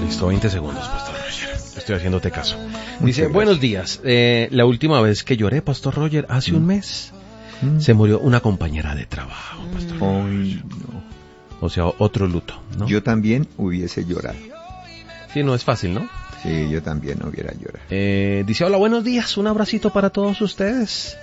Listo, 20 segundos, Pastor Roger. Estoy haciéndote caso. Dice, buenos días. La última vez que lloré, Pastor Roger, hace un mes, se murió una compañera de trabajo, Pastor Roger. Ay, no. O sea, otro luto, ¿no? Yo también hubiese llorado. Sí, no es fácil, ¿no? Sí, yo también hubiera llorado. Dice, hola, buenos días, un abracito para todos ustedes.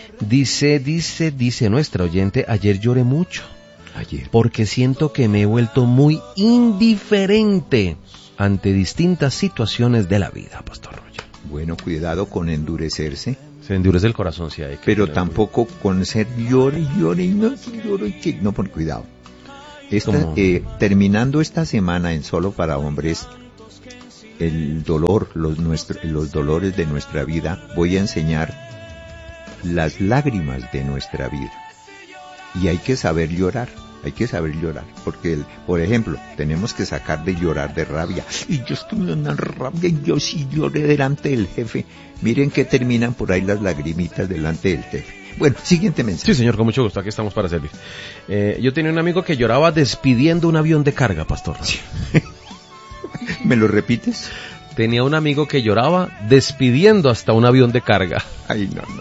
Dice nuestra oyente, ayer lloré mucho. Ayer. Porque siento que me he vuelto muy indiferente ante distintas situaciones de la vida, Pastor Roger. Bueno, cuidado con endurecerse. Se endurece el corazón, sí hay que. Pero tampoco con ser llore, no, por cuidado. Terminando esta semana en Solo para Hombres, el dolor, los dolores de nuestra vida, voy a enseñar las lágrimas de nuestra vida. Y hay que saber llorar, porque, por ejemplo, tenemos que sacar de llorar de rabia. Y yo estuve en una rabia y yo sí lloré delante del jefe. Miren que terminan por ahí las lagrimitas delante del jefe. Bueno, siguiente mensaje. Sí, señor, con mucho gusto, aquí estamos para servir. Yo tenía un amigo que lloraba despidiendo un avión de carga, Pastor. Sí. ¿Me lo repites? Tenía un amigo que lloraba despidiendo hasta un avión de carga. Ay, no.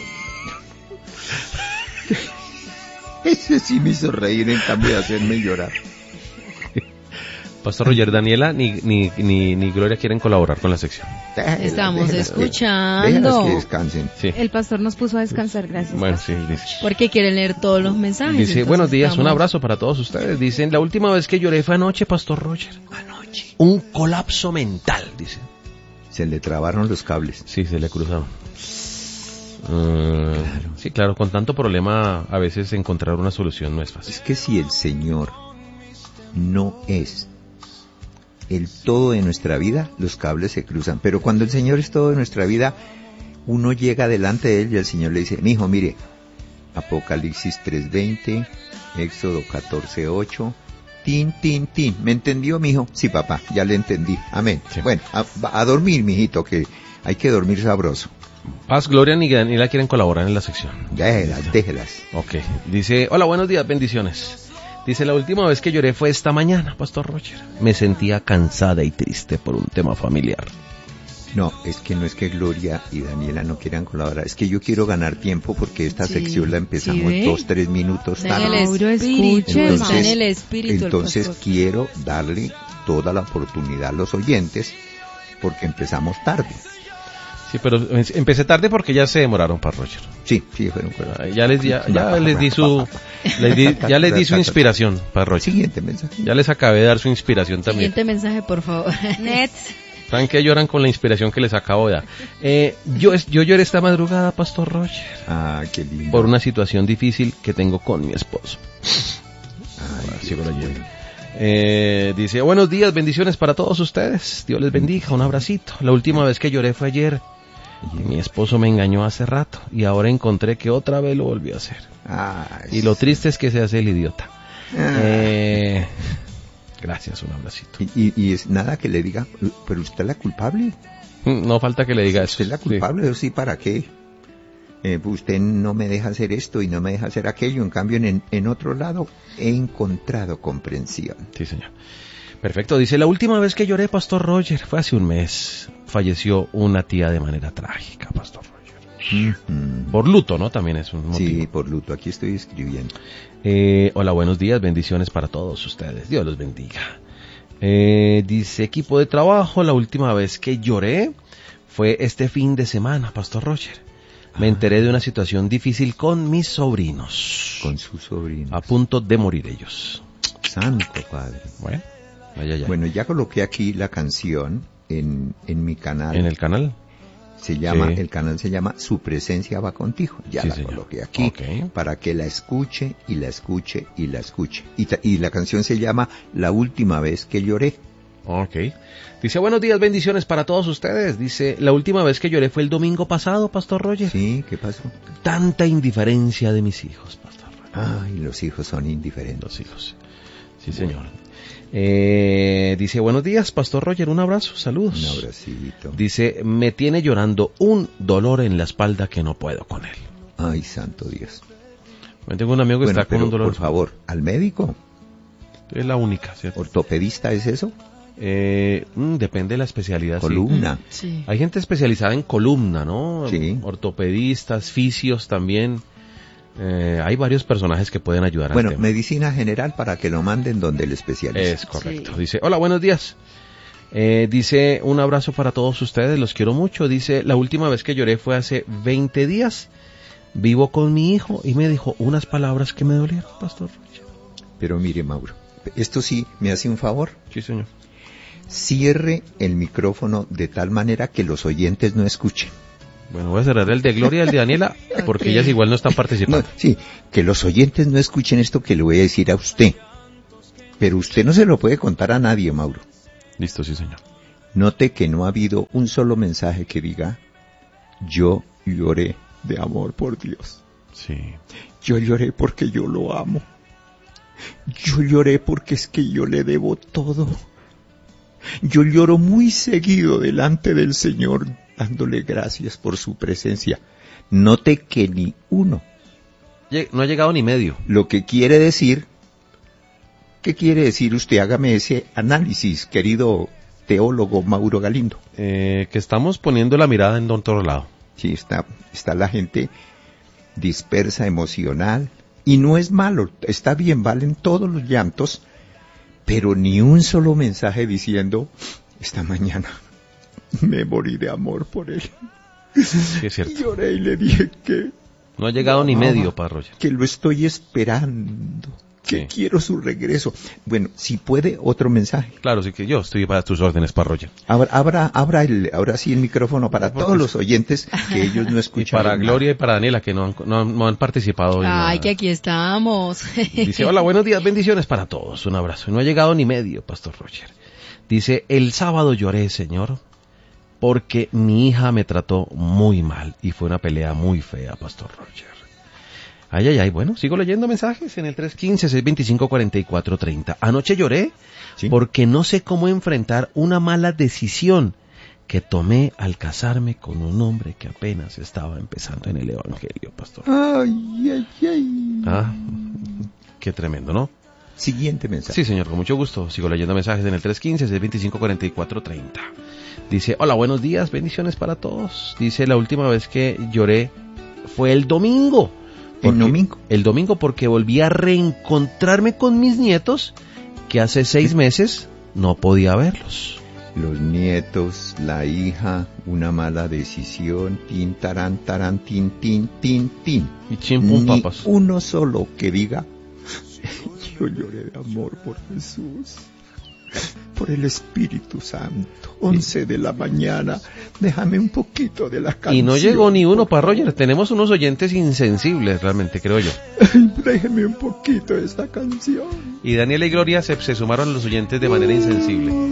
Ese sí me hizo reír en cambio de hacerme llorar. Pastor Roger, Daniela ni Gloria quieren colaborar con la sección. Estamos escuchando. Déjalas que descansen. Sí. El pastor nos puso a descansar, gracias. Bueno, sí, dice. Porque quiere leer todos los mensajes. Dice, buenos días, un abrazo para todos ustedes. Dicen, la última vez que lloré fue anoche, Pastor Roger. Anoche. Un colapso mental, dice. Se le trabaron los cables. Sí, se le cruzaron. Claro. Sí, claro, con tanto problema a veces encontrar una solución no es fácil. Es que si el Señor no es el todo de nuestra vida, los cables se cruzan. Pero cuando el Señor es todo de nuestra vida, uno llega delante de Él y el Señor le dice, mijo, mire, Apocalipsis 3:20, Éxodo 14:8, tin. ¿Me entendió, mijo? Sí, papá, ya le entendí. Amén. Sí. Bueno, a dormir, mijito, que hay que dormir sabroso. Paz, Gloria ni la quieren colaborar en la sección. Déjelas. Ok. Dice, hola, buenos días, bendiciones. Dice, la última vez que lloré fue esta mañana, Pastor Roger. Me sentía cansada y triste por un tema familiar. No es que Gloria y Daniela no quieran colaborar. Es que yo quiero ganar tiempo porque esta sección la empezamos 2-3 minutos tarde. Está en el espíritu. Entonces quiero darle toda la oportunidad a los oyentes porque empezamos tarde. Sí, pero empecé tarde porque ya se demoraron, Pastor Roger. Sí, fueron. Ya les di su inspiración, Pastor Roger. Siguiente mensaje. Ya les acabé de dar su inspiración también. Siguiente mensaje, por favor. ¿Saben que lloran con la inspiración que les acabo de dar? Yo lloré esta madrugada, Pastor Roger. Ah, qué lindo. Por una situación difícil que tengo con mi esposo. Dice, buenos días, bendiciones para todos ustedes. Dios les bendiga, un abracito. La última vez que lloré fue ayer. Mi esposo me engañó hace rato y ahora encontré que otra vez lo volvió a hacer. Y lo triste es que se hace el idiota. Gracias, un abracito. Y es nada que le diga, pero usted es la culpable. No falta que le diga eso. Usted es la culpable, sí, ¿para qué? Usted no me deja hacer esto y no me deja hacer aquello. En cambio, en otro lado he encontrado comprensión. Sí, señor. Perfecto. Dice, la última vez que lloré, Pastor Roger, fue hace un mes. Falleció una tía de manera trágica, Pastor Roger. Por luto, ¿no? También es un motivo. Sí, por luto. Aquí estoy escribiendo. Hola, buenos días. Bendiciones para todos ustedes. Dios los bendiga. Dice, equipo de trabajo, la última vez que lloré fue este fin de semana, Pastor Roger. Me enteré de una situación difícil con mis sobrinos. Con sus sobrinos. A punto de morir ellos. Santo Padre. Bueno, Bueno, ya coloqué aquí la canción en mi canal. ¿En el canal? El canal se llama Su Presencia Va Contigo. Ya la coloqué aquí para que la escuche y la escuche y la escuche. Y la canción se llama La Última Vez que Lloré. Ok. Dice, buenos días, bendiciones para todos ustedes. Dice, la última vez que lloré fue el domingo pasado, Pastor Roger. Sí, ¿qué pasó? Tanta indiferencia de mis hijos, Pastor Roger. Ay, los hijos son indiferentes. Los hijos. Sí, señor. Dice, buenos días, Pastor Roger, un abrazo, saludos. Un abracito. Dice, me tiene llorando un dolor en la espalda que no puedo con él. Ay, santo Dios. Bueno, tengo un amigo que está con un dolor. Por favor, al médico. Es la única, ¿cierto? ¿Ortopedista es eso? Depende de la especialidad. Columna. Sí. Hay gente especializada en columna, ¿no? Sí. Ortopedistas, fisios también. Hay varios personajes que pueden ayudar Bueno, al tema. medicina general para que lo manden donde el especialista. Es correcto. Sí. Dice, hola, buenos días. Dice, un abrazo para todos ustedes, los quiero mucho. Dice, la última vez que lloré fue hace 20 días. Vivo con mi hijo y me dijo unas palabras que me dolieron, Pastor Roger. Pero mire, Mauro, esto sí, ¿me hace un favor? Sí, señor. Cierre el micrófono de tal manera que los oyentes no escuchen. Bueno, voy a cerrar el de Gloria y el de Daniela, porque Ok. ellas igual no están No, participando. sí, que los oyentes no escuchen esto que le voy a decir a usted. Pero usted no se lo puede contar a nadie, Mauro. Listo, sí, señor. Note que no ha habido un solo mensaje que diga, yo lloré de amor por Dios. Sí. Yo lloré porque yo lo amo. Yo lloré porque es que yo le debo todo. Yo lloro muy seguido delante del Señor, dándole gracias por su presencia. Note que ni uno. No ha llegado ni medio. Lo que quiere decir, ¿qué quiere decir usted? Hágame ese análisis, querido teólogo Mauro Galindo. Que estamos poniendo la mirada en otro lado. Sí, está la gente dispersa emocional, y no es malo, está bien, valen todos los llantos, pero ni un solo mensaje diciendo, esta mañana me morí de amor por él. Sí, es cierto. Y lloré y le dije que No ha llegado ni medio, para Roger. que lo estoy esperando, que Sí. quiero su regreso. Bueno, si puede, otro mensaje. Claro, sí que yo estoy para tus órdenes, para Roger. Ahora sí el micrófono para todos los oyentes que ellos no Y escuchan. para nada. Gloria y para Daniela, que no han participado. en Ay, nada. que aquí estamos. Dice, hola, buenos días, bendiciones para todos. Un abrazo. No ha llegado ni medio, Pastor Roger. Dice, el sábado lloré, Señor, porque mi hija me trató muy mal y fue una pelea muy fea, Pastor Roger. Ay, ay, ay. Bueno, sigo leyendo mensajes en el 315-625-4430. Anoche lloré ¿Sí? porque no sé cómo enfrentar una mala decisión que tomé al casarme con un hombre que apenas estaba empezando en el evangelio, Pastor. Ay, ay, ay. Ah, qué tremendo, ¿no? Siguiente mensaje. Sí, señor, con mucho gusto. Sigo leyendo mensajes en el 315-625-4430. Dice, hola, buenos días, bendiciones para todos. Dice, la última vez que lloré fue el domingo. ¿El domingo? El domingo porque volví a reencontrarme con mis nietos que hace 6 meses no podía verlos. Los nietos, la hija, una mala decisión, tin, tarán, tarán, tin, tin, tin, tin. Y chimpum Ni papas. uno solo que diga, yo lloré de amor por Jesús, por el Espíritu Santo. 11 de la mañana, déjame un poquito de la canción. Y no llegó ni uno para Roger. Tenemos unos oyentes insensibles, realmente, creo yo. Déjeme un poquito de esta canción. Y Daniela y Gloria se sumaron a los oyentes de manera insensible.